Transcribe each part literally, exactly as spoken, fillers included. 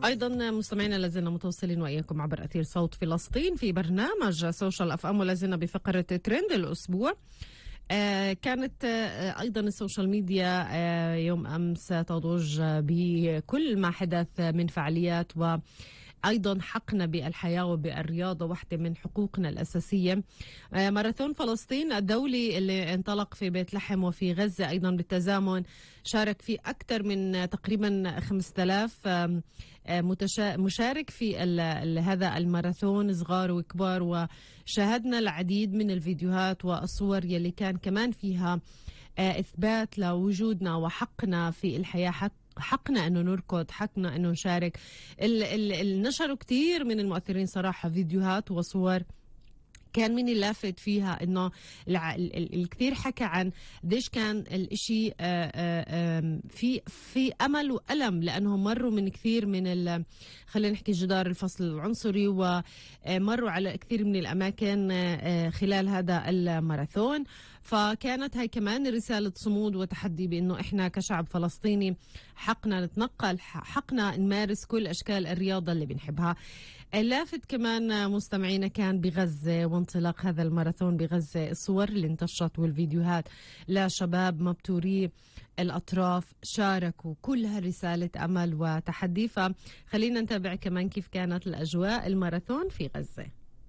أيضا مستمعينا لازلنا متواصلين وإياكم عبر أثير صوت فلسطين في برنامج سوشيال أف أم، ولازلنا بفقرة ترند الأسبوع. آه كانت آه أيضا السوشيال ميديا آه يوم أمس تضج بكل ما حدث من فعاليات، و أيضا حقنا بالحياة وبالرياضة واحدة من حقوقنا الأساسية. آه ماراثون فلسطين الدولي اللي انطلق في بيت لحم وفي غزة أيضا بالتزامن، شارك فيه أكثر من تقريبا خمسة آلاف آه مشارك في ال ال هذا الماراثون، صغار وكبار، وشاهدنا العديد من الفيديوهات والصور يلي كان كمان فيها آه إثبات لوجودنا وحقنا في الحياة، حق حقنا انه نركض، حقنا انه نشارك. ال ال ال نشروا كتير من المؤثرين صراحة فيديوهات وصور كان من اللافت فيها انه الكثير حكى عن قديش كان الاشي في في امل والم، لانهم مروا من كثير من خلينا نحكي جدار الفصل العنصري، ومروا على كثير من الاماكن خلال هذا الماراثون. فكانت هاي كمان رسالة صمود وتحدي بانه احنا كشعب فلسطيني حقنا نتنقل، حقنا نمارس كل اشكال الرياضة اللي بنحبها. اللافت كمان مستمعينا كان بغزة وانطلاق هذا الماراثون بغزة، الصور اللي انتشرت والفيديوهات لشباب مبتوري الأطراف شاركوا كلها رسالة أمل وتحدي. فخلينا نتابع كمان كيف كانت الأجواء الماراثون في غزة.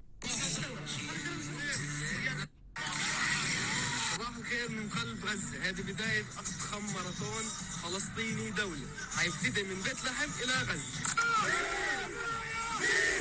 صباح الخير من قلب غزة، هذه بداية أضخم ماراثون فلسطيني دولي، حيبتدي من بيت لحم إلى غزة.